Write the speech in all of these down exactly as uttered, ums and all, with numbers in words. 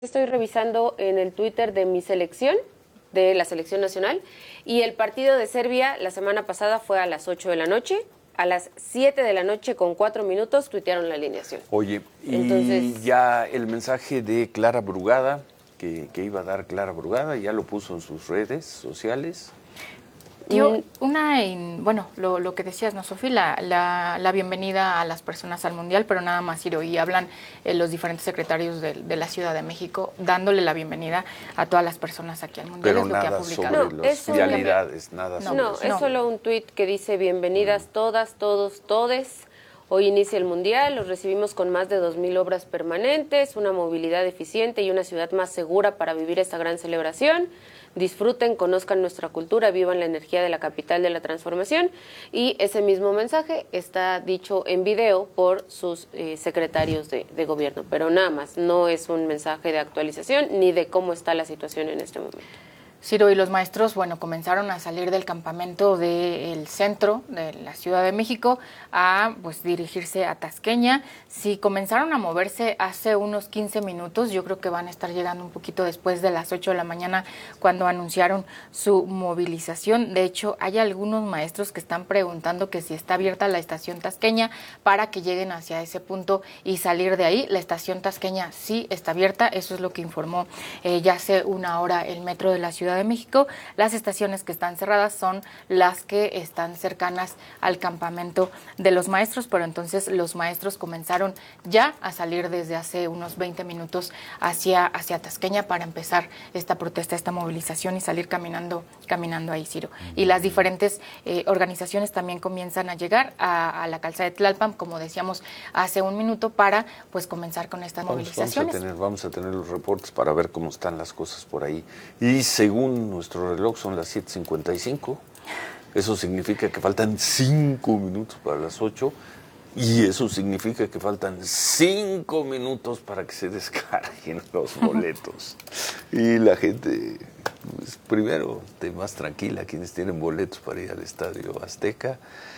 Estoy revisando en el Twitter de mi selección, de la selección nacional, y el partido de Serbia la semana pasada fue a las ocho de la noche. A las siete de la noche con cuatro minutos tuitearon la alineación. Oye, y Entonces, ya el mensaje de Clara Brugada, que, que iba a dar Clara Brugada, ya lo puso en sus redes sociales. Yo, una, bueno, lo, lo que decías, ¿no, Sofía? La, la, la bienvenida a las personas al Mundial, pero nada más, Ciro, y hablan eh, los diferentes secretarios de, de la Ciudad de México, dándole la bienvenida a todas las personas aquí al Mundial. Pero es nada lo que ha publicado. sobre No, las es realidades, nada no, sobre no, eso. es solo un tuit que dice bienvenidas todas, todos, todes. Hoy inicia el Mundial, los recibimos con más de dos mil obras permanentes, una movilidad eficiente y una ciudad más segura para vivir esta gran celebración. Disfruten, conozcan nuestra cultura, vivan la energía de la capital de la transformación. Y ese mismo mensaje está dicho en video por sus eh, secretarios de, de gobierno, pero nada más, no es un mensaje de actualización ni de cómo está la situación en este momento. Ciro, y los maestros, bueno, comenzaron a salir del campamento del centro de la Ciudad de México a, pues, dirigirse a Tasqueña. Si comenzaron a moverse hace unos quince minutos, yo creo que van a estar llegando un poquito después de las ocho de la mañana cuando anunciaron su movilización. De hecho, hay algunos maestros que están preguntando que si está abierta la estación Tasqueña para que lleguen hacia ese punto y salir de ahí. La estación Tasqueña sí está abierta, eso es lo que informó eh, ya hace una hora el metro de la Ciudad de México. Las estaciones que están cerradas son las que están cercanas al campamento de los maestros, pero entonces los maestros comenzaron ya a salir desde hace unos veinte minutos hacia, hacia Tasqueña para empezar esta protesta, esta movilización y salir caminando, caminando ahí, Ciro. Y las diferentes eh, organizaciones también comienzan a llegar a, a la calzada de Tlalpan, como decíamos hace un minuto, para pues comenzar con estas vamos, movilizaciones. Vamos a, tener, vamos a tener los reportes para ver cómo están las cosas por ahí. Y según nuestro reloj son las siete cincuenta y cinco. Eso significa que faltan cinco minutos para las ocho. Y eso significa que faltan cinco minutos para que se descarguen los boletos. Y la gente, pues, primero, esté más tranquila, quienes tienen boletos para ir al Estadio Azteca.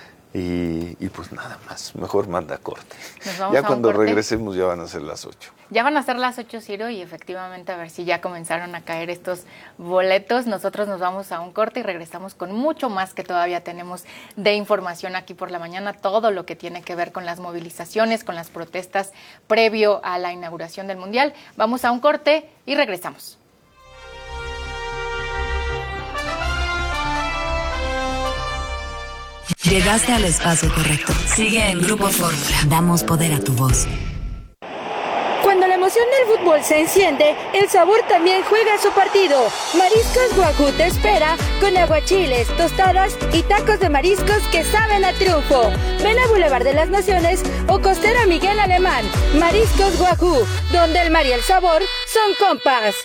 Y, y pues nada más, mejor manda corte. Ya cuando regresemos ya van a ser las ocho. Ya van a ser las ocho, Ciro, y efectivamente a ver si ya comenzaron a caer estos boletos. Nosotros nos vamos a un corte y regresamos con mucho más que todavía tenemos de información aquí por la mañana, todo lo que tiene que ver con las movilizaciones, con las protestas previo a la inauguración del Mundial. Vamos a un corte y regresamos. Llegaste al espacio correcto. Sigue en Grupo Fórmula. Damos poder a tu voz. Cuando la emoción del fútbol se enciende, el sabor también juega su partido. Mariscos Guajú te espera con aguachiles, tostadas y tacos de mariscos que saben a triunfo. Ven a Boulevard de las Naciones o Costera Miguel Alemán. Mariscos Guajú, donde el mar y el sabor son compas.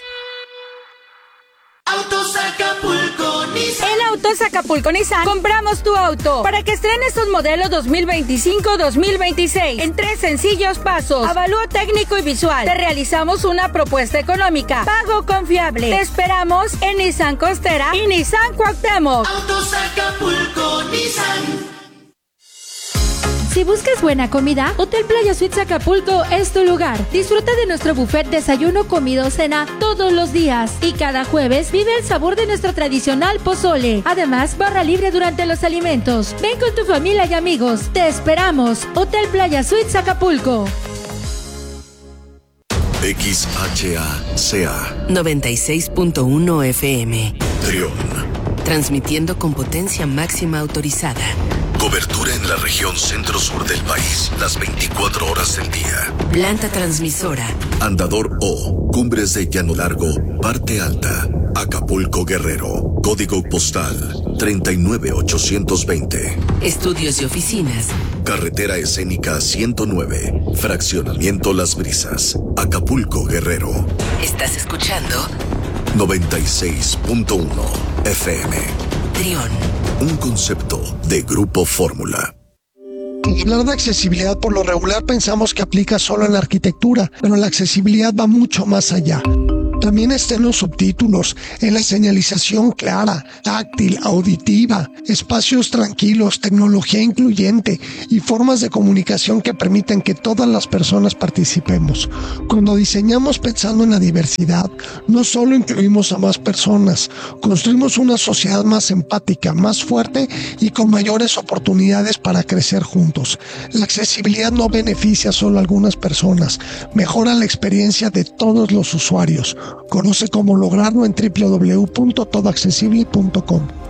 Autos Acapulco Nissan. En Autos Acapulco Nissan compramos tu auto para que estrenes tus modelos dos mil veinticinco dos mil veintiséis en tres sencillos pasos. Avalúo técnico y visual. Te realizamos una propuesta económica. Pago confiable. Te esperamos en Nissan Costera y Nissan Cuauhtémoc. Autos Acapulco Nissan. Si buscas buena comida, Hotel Playa Suites Acapulco es tu lugar. Disfruta de nuestro buffet desayuno, comida o cena todos los días. Y cada jueves vive el sabor de nuestro tradicional pozole. Además, barra libre durante los alimentos. Ven con tu familia y amigos. Te esperamos. Hotel Playa Suites Acapulco. X H A C A noventa y seis punto uno F M. Trión. Transmitiendo con potencia máxima autorizada. Cobertura en la región centro-sur del país, las veinticuatro horas del día. Planta transmisora. Andador O, Cumbres de Llano Largo, parte alta, Acapulco Guerrero. Código postal treinta y nueve ochocientos veinte. Estudios y oficinas. Carretera escénica ciento nueve, Fraccionamiento Las Brisas, Acapulco Guerrero. ¿Estás escuchando? noventa y seis punto uno F M. Trión. Un concepto de Grupo Fórmula. Hablar de accesibilidad por lo regular pensamos que aplica solo en la arquitectura, pero la accesibilidad va mucho más allá. También está en los subtítulos, en la señalización clara, táctil, auditiva, espacios tranquilos, tecnología incluyente y formas de comunicación que permiten que todas las personas participemos. Cuando diseñamos pensando en la diversidad, no solo incluimos a más personas, construimos una sociedad más empática, más fuerte y con mayores oportunidades para crecer juntos. La accesibilidad no beneficia solo a algunas personas, mejora la experiencia de todos los usuarios. Conoce cómo lograrlo en doble u doble u doble u punto todo accesible punto com.